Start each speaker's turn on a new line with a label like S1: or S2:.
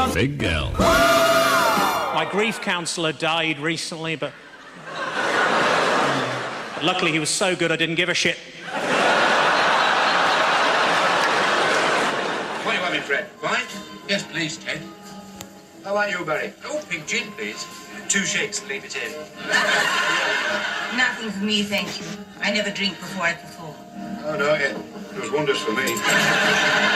S1: Big girl.
S2: My grief counsellor died recently, but luckily he was so good I didn't give a shit.
S3: What do you want me, Fred? Wine? Yes, please, Ted. How about you, Barry? Oh, pink gin, please. 2 shakes and leave it in.
S4: Nothing for me, thank you. I never drink before I perform.
S3: Oh, no, it was wonders for me.